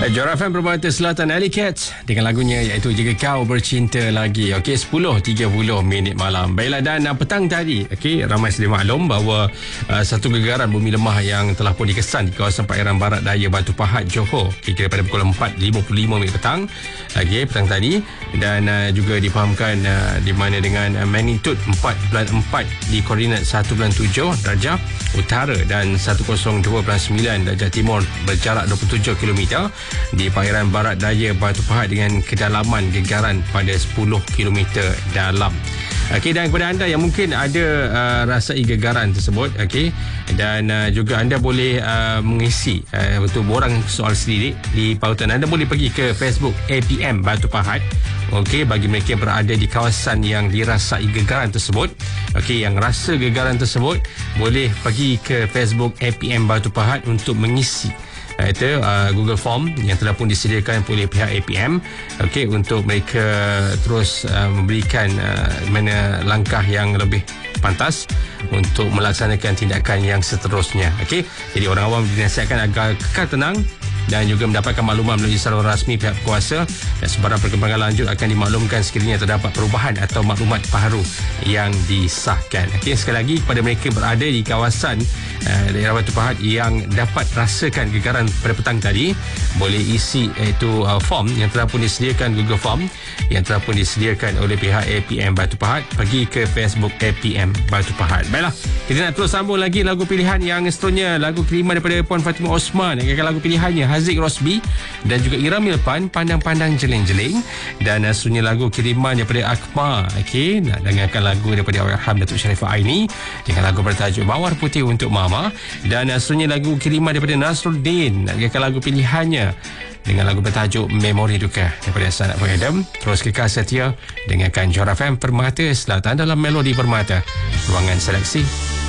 Jora FM Permata Selatan, Alley Cats dengan lagunya iaitu Jika Kau Bercinta Lagi. Okey, 10.30 malam. Baiklah, dan petang tadi, okey, ramai sedia maklum bahawa satu gegaran bumi lemah yang telah pun dikesan di kawasan perairan barat daya Batu Pahat, Johor, kira pada pukul 4.55 petang. Okey, petang tadi, dan juga difahamkan di mana dengan magnitude 4.4 di koordinat 1.7 darjah utara dan 102.9 darjah timur, berjarak 27 km di perairan barat daya Batu Pahat dengan kedalaman gegaran pada 10 km dalam. Okey, dan kepada anda yang mungkin ada rasai gegaran tersebut, okey, dan juga anda boleh mengisi untuk borang soal sendiri di pautan, anda boleh pergi ke Facebook APM Batu Pahat. Okey, bagi mereka yang berada di kawasan yang dirasai gegaran tersebut, okey, yang rasa gegaran tersebut, boleh pergi ke Facebook APM Batu Pahat untuk mengisi itu Google Form yang telah pun disediakan oleh pihak APM, okey, untuk mereka terus memberikan mana langkah yang lebih pantas untuk melaksanakan tindakan yang seterusnya. Okey, jadi orang awam dinasihatkan agar kekal tenang dan juga mendapatkan maklumat melalui saluran rasmi pihak kuasa, dan sebarang perkembangan lanjut akan dimaklumkan sekiranya terdapat perubahan atau maklumat baru yang disahkan. Okey, sekali lagi kepada mereka berada di kawasan daerah Batu Pahat yang dapat rasakan gegaran pada petang tadi, boleh isi iaitu form yang telah pun disediakan, Google Form yang telah pun disediakan oleh pihak APM Batu Pahat. Pergi ke Facebook APM Batu Pahat. Baiklah, kita nak terus sambung lagi lagu pilihan yang seterusnya, lagu kiriman daripada Puan Fatimah Osman. Lagu pilihannya Haziq Rosby dan juga Ira Milpan, Pandang-Pandang Jeling-Jeling, dan sunyi lagu kiriman daripada Akmal. Okey, nak dengarkan lagu daripada Allahyarham Datuk Sharifah Aini dengan lagu bertajuk Mawar Putih Untuk Mama, dan sunyi lagu kiriman daripada Nasruddin, nak dengarkan lagu pilihannya dengan lagu bertajuk Memori Duka daripada Sanad Pengadam. Terus kekal setia dengarkan Jora FM Permata Selatan dalam Melodi Permata, ruangan seleksi